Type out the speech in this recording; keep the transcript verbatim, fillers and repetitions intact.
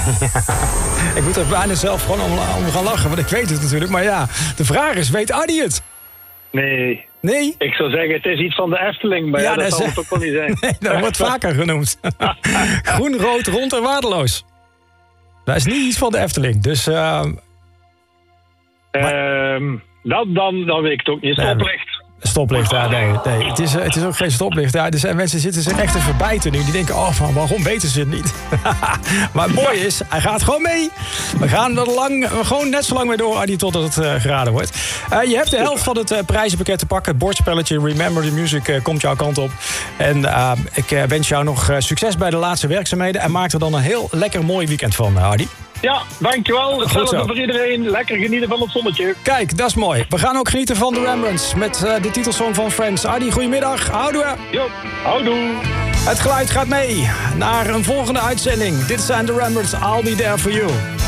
Ik moet er bijna zelf gewoon om, om gaan lachen, want ik weet het natuurlijk. Maar ja, de vraag is, weet Adi het? Nee. Nee? Ik zou zeggen, het is iets van de Efteling, maar ja, ja dat, dat zal het ook wel niet zijn. Nee, dat wordt vaker genoemd. Groen, rood, rond en waardeloos. Dat is niet iets van de Efteling, dus... Uh, um, dan, dan, dan weet ik het ook niet. Stoplicht. Stoplicht, ja, nee. nee. Het, is, het is ook geen stoplicht. Ja, er zijn mensen zitten zich echt te verbijten nu. Die denken, oh, van, waarom weten ze het niet? Maar het mooie is, hij gaat gewoon mee. We gaan er lang, gewoon net zo lang mee door, Adi, totdat het uh, geraden wordt. Uh, je hebt de helft van het uh, prijzenpakket te pakken. Het bordspelletje Remember the Music uh, komt jouw kant op. En uh, ik uh, wens jou nog uh, succes bij de laatste werkzaamheden. En maak er dan een heel lekker mooi weekend van, uh, Adi. Ja, dankjewel. Hetzelfde voor iedereen. Lekker genieten van het zonnetje. Kijk, dat is mooi. We gaan ook genieten van The Rembrandts met uh, de titelsong van Friends. Adi, goedemiddag. Houdoe. Jo, houdoe. Het geluid gaat mee naar een volgende uitzending. Dit zijn The Rembrandts. I'll be there for you.